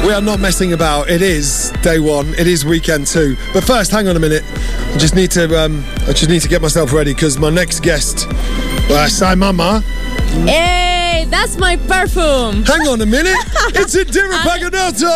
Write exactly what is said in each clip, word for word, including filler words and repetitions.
We are not messing about. It is day one. It is weekend two. But first, hang on a minute. I just need to. Um, I just need to get myself ready because my next guest. Uh, Sai Mama. Hey, that's my perfume. Hang on a minute. It's Indira Paganotto.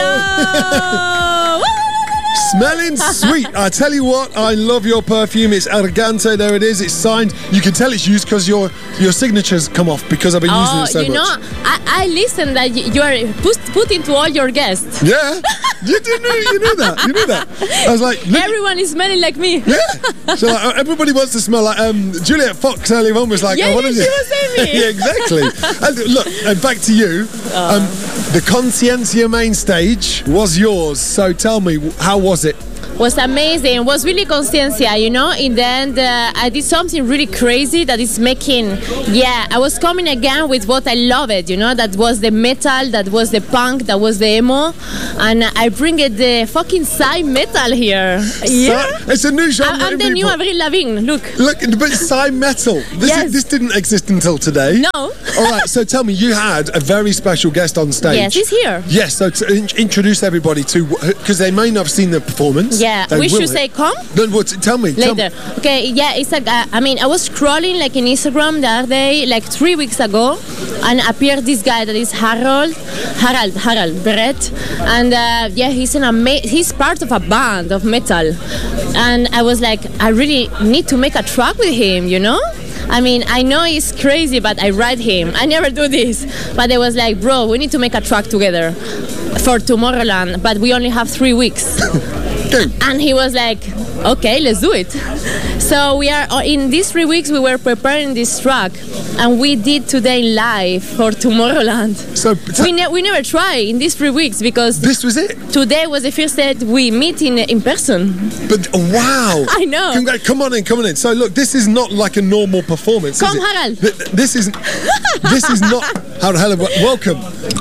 Hello. Smelling sweet. I tell you what, I love your perfume. It's Argante. There it is. It's signed. You can tell it's used because your your signature's come off because I've been oh, using it so you much. know, I, I listen that you, you are put, put into all your guests. Yeah, you did know. You knew that. You knew that. I was like, look. Everyone is smelling like me. Yeah. So like, everybody wants to smell like um, Juliet Fox earlier on was like, yeah, oh, what yeah, is she it? was saying me. Yeah, exactly. And look, and back to you. Oh. Um, the Consciencia main stage was yours. So tell me, how was it? Was amazing. It was really consciencia, you know. In the end, uh, I did something really crazy that is making. Yeah, I was coming again with what I love it, you know. That was the metal, that was the punk, that was the emo, and I bring it the fucking Psy metal here. Yeah, it's a new genre. I, I'm the new Avril Lavigne. Look, look, but Psy metal. This, yes. is, this didn't exist until today. No. All right. So tell me, you had a very special guest on stage. Yes, he's here. Yes. So to in- introduce everybody to, because they may not have seen the performance. Yeah, they we should will. say come. No, what, tell me. Later. Tell me. Okay, yeah, it's like, uh, I mean, I was scrolling like in Instagram the other day, like three weeks ago, and appeared this guy that is Harold, Harald, Harald Brett, and uh, yeah, he's an ama- he's part of a band of metal, and I was like, I really need to make a track with him, you know? I mean, I know he's crazy, but I write him. I never do this. But I was like, bro, we need to make a track together for Tomorrowland, but we only have three weeks. And he was like, okay, let's do it. So we are in these three weeks we were preparing this track, and we did today live for Tomorrowland. So t- we, ne- we never try in these three weeks because this was it. Today was the first that we meet in in person. But wow! I know. Congra- come on in, come on in. So look, this is not like a normal performance. Come, is it? Harald. Th- this is this is not. Harald, hello, welcome.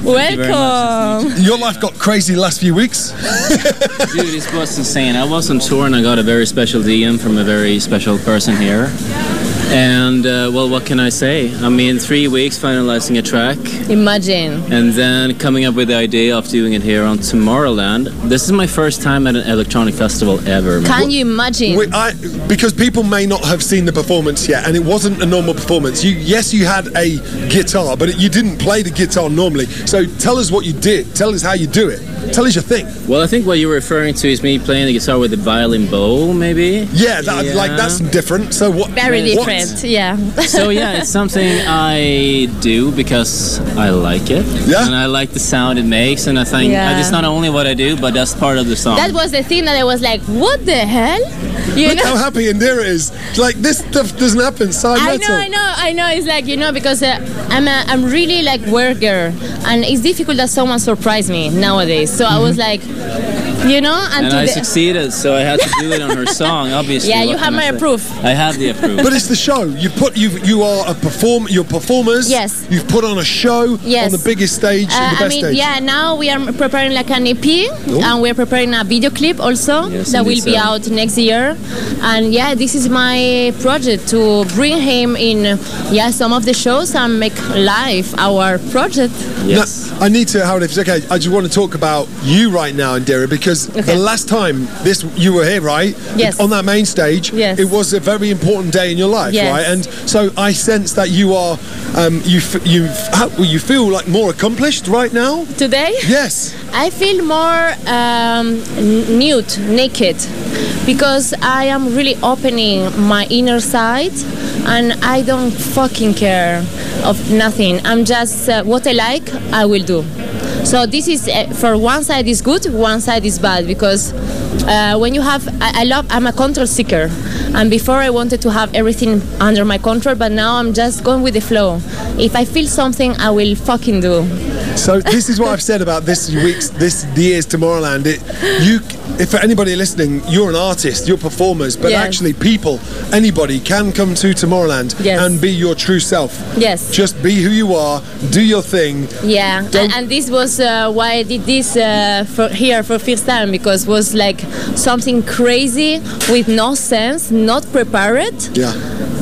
Welcome. You Your life got crazy the last few weeks. Dude, this was insane. I was on tour and I got a very special D M from a very special person here. And, uh, well, what can I say? I mean, three weeks finalizing a track. Imagine. And then coming up with the idea of doing it here on Tomorrowland. This is my first time at an electronic festival ever. Can you imagine? We, I, because people may not have seen the performance yet, and it wasn't a normal performance. You, yes, you had a guitar, but you didn't play the guitar normally. So tell us what you did. Tell us how you do it. Tell us your thing. Well, I think what you're referring to is me playing the guitar with the violin bow, maybe? Yeah, that, yeah. like that's different. So what? Very what? different, yeah. So yeah, it's something I do because I like it. Yeah. And I like the sound it makes, and I think Yeah. it's not only what I do, but that's part of the song. That was the thing that I was like, what the hell? You Look know? how happy Indira is. Like this stuff doesn't happen. Side I metal. know, I know, I know. It's like, you know, because uh, I'm a, I'm really like worker, and it's difficult that someone surprise me nowadays. So I was like, you know, and, and to I the, succeeded, so I had to do it on her song. Obviously, Yeah, what you have can I my say? approve. I have the approve. But it's the show. You put you you are a perform. You're performers. Yes. You've put on a show Yes. on the biggest stage, Uh, the best I mean, stage. yeah. Now we are preparing like an E P, and we're preparing a video clip also Yes, that will indeed be so. out next year. And yeah, this is my project to bring him in, yeah, some of the shows and make live our project. Yes. Now, I need to, Howard, if it's okay, I just want to talk about you right now, Indira, because Okay. the last time this you were here, right? Yes. On that main stage, Yes. it was a very important day in your life, Yes. right? And so I sense that you are, um, you f- you f- how, you feel like more accomplished right now. Today, Yes. I feel more um, n- nude, naked, because I am really opening my inner side, and I don't fucking care of nothing. I'm just uh, what I like, I will do. So this is uh, for one side is good, one side is bad, because uh, when you have, I, I love, I'm a control seeker, and before I wanted to have everything under my control, but now I'm just going with the flow. If I feel something, I will fucking do. So this is what I've said about this week's, this year's Tomorrowland. It, you, if for anybody listening, you're an artist, you're performers, but Yes. actually people, anybody can come to Tomorrowland Yes. and be your true self. Yes. Just be who you are, do your thing. Yeah, and, Don't- and this was uh, why I did this uh, for here for first time, because it was like something crazy with no sense, not prepared. Yeah.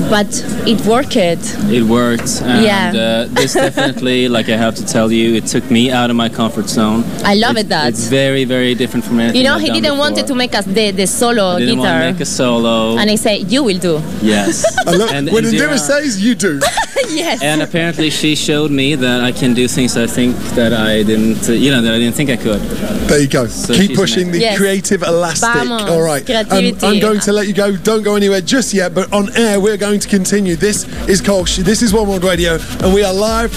but it worked. It worked, and Yeah. uh, this definitely, like I have to tell you, it took me out of my comfort zone. I love It- it that. It's very, very different from anything You know, I've he done didn't want before. it to make us the, the solo I didn't want to guitar. make a solo. And I say, you will do. Yes. I love, And when Indira- Indira says, you do. Yes. And apparently she showed me that I can do things I think that I didn't, uh, you know, that I didn't think I could. There you go. So Keep she's pushing the Yes. creative elastic. Vamos, All right. Um, creativity. I'm going to let you go. Don't go anywhere just yet, but on air, we're going to continue. This is Kolsch. This is One World Radio, and we are live